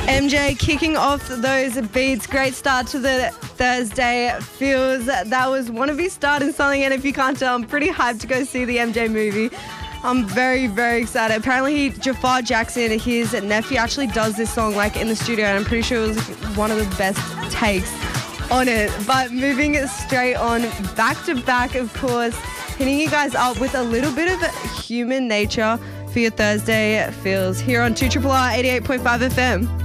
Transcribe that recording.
MJ kicking off those beats. Great start to the Thursday. Feels that was one of his starting something, and if you can't tell, I'm pretty hyped to go see the MJ movie. I'm very, very excited. Apparently, Jafar Jackson, his nephew, actually does this song like in the studio, and I'm pretty sure it was one of the best takes on it. But moving it straight on, back to back, of course, hitting you guys up with a little bit of Human Nature for your Thursday feels here on 2RRR 88.5 FM.